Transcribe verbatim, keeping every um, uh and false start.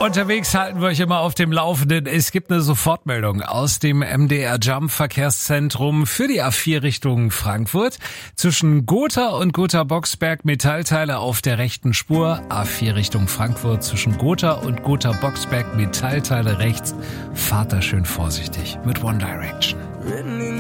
Unterwegs halten wir euch immer auf dem Laufenden. Es gibt eine Sofortmeldung aus dem M D R Jump Verkehrszentrum für die A vier Richtung Frankfurt. Zwischen Gotha und Gotha-Boxberg Metallteile auf der rechten Spur. A vier Richtung Frankfurt zwischen Gotha und Gotha-Boxberg Metallteile rechts. Fahrt da schön vorsichtig mit One Direction.